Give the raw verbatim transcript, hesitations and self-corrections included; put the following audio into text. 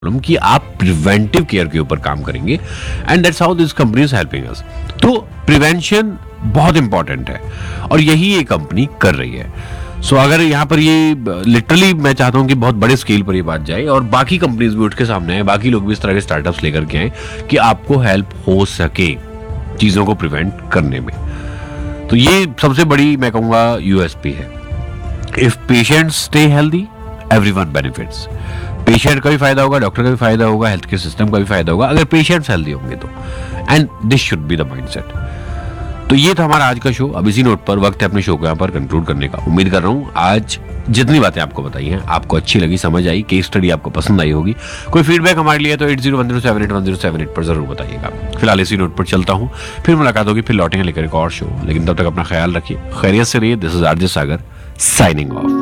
Problem कि आप preventive care के ऊपर काम करेंगे and that's how this company is helping us. तो प्रिवेंशन बहुत इंपॉर्टेंट है और यही ये कंपनी कर रही है। सो so, अगर यहाँ पर ये लिटरली मैं चाहता हूँ कि बहुत बड़े स्केल पर ये बात जाए और बाकी कंपनीज भी उठ के सामने आए, बाकी लोग भी इस तरह के स्टार्टअप्स लेकर के आए कि आपको हेल्प हो सके चीजों को प्रिवेंट करने में। तो ये सबसे बड़ी मैं कहूँगा यूएसपी है। If patients stay healthy everyone benefits. Patient का भी फायदा होगा, डॉक्टर का भी फायदा होगा, हेल्थ केयर सिस्टम का भी फायदा होगा अगर पेशेंट्स हेल्दी होंगे तो। And this should be the mindset. तो ये था हमारा आज का शो। अब इसी नोट पर वक्त है अपने शो को यहाँ पर कंक्लूड करने का। उम्मीद कर रहा हूँ आज जितनी बातें आपको बताई हैं आपको अच्छी लगी, समझ आई, केस स्टडी आपको पसंद आई होगी। कोई फीडबैक हमारे लिए तो eight zero one zero seven eight one zero seven eight पर जरूर बताइएगा। फिलहाल इसी नोट पर चलता हूँ, फिर मुलाकात होगी, फिर लौटेंगे लेकर एक और शो। लेकिन तब तक अपना ख्याल रखिए, खैरियत से रहिए। This is RJ Sagar signing off.